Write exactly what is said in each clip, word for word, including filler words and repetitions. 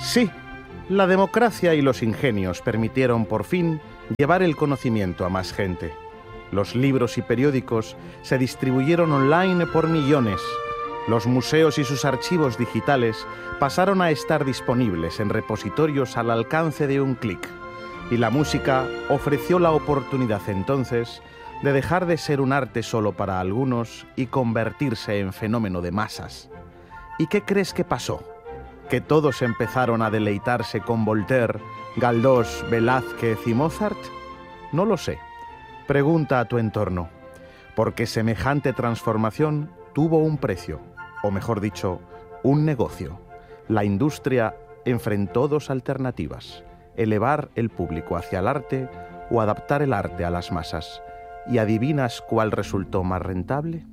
Sí, la democracia y los ingenios permitieron por fin llevar el conocimiento a más gente. Los libros y periódicos se distribuyeron online por millones. Los museos y sus archivos digitales pasaron a estar disponibles en repositorios al alcance de un clic. Y la música ofreció la oportunidad entonces de dejar de ser un arte solo para algunos y convertirse en fenómeno de masas. ¿Y qué crees que pasó? ¿Que todos empezaron a deleitarse con Voltaire, Galdós, Velázquez y Mozart? No lo sé. Pregunta a tu entorno, porque semejante transformación tuvo un precio, o mejor dicho, un negocio. La industria enfrentó dos alternativas: elevar el público hacia el arte o adaptar el arte a las masas. ¿Y adivinas cuál resultó más rentable?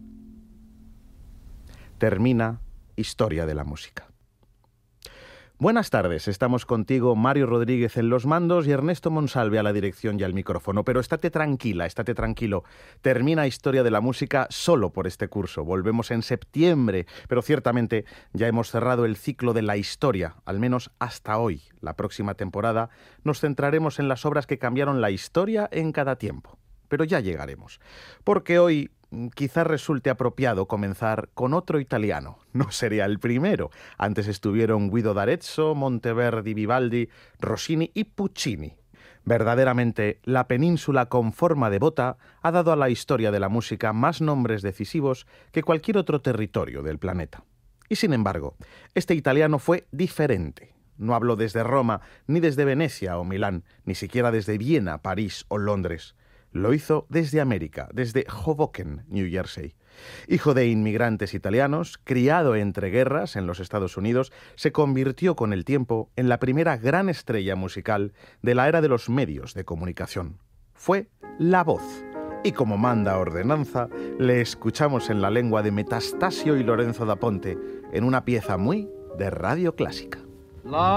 Termina Historia de la Música. Buenas tardes, estamos contigo Mario Rodríguez en los mandos y Ernesto Monsalve a la dirección y al micrófono. Pero estate tranquila, estate tranquilo. Termina Historia de la Música solo por este curso. Volvemos en septiembre, pero ciertamente ya hemos cerrado el ciclo de la historia, al menos hasta hoy. La próxima temporada nos centraremos en las obras que cambiaron la historia en cada tiempo. Pero ya llegaremos, porque hoy quizás resulte apropiado comenzar con otro italiano. No sería el primero. Antes estuvieron Guido d'Arezzo, Monteverdi, Vivaldi, Rossini y Puccini. Verdaderamente, la península con forma de bota ha dado a la historia de la música más nombres decisivos que cualquier otro territorio del planeta. Y sin embargo, este italiano fue diferente. No habló desde Roma, ni desde Venecia o Milán, ni siquiera desde Viena, París o Londres. Lo hizo desde América, desde Hoboken, New Jersey. Hijo de inmigrantes italianos, criado entre guerras en los Estados Unidos, se convirtió con el tiempo en la primera gran estrella musical de la era de los medios de comunicación. Fue la voz. Y como manda ordenanza, le escuchamos en la lengua de Metastasio y Lorenzo da Ponte, en una pieza muy de radio clásica. La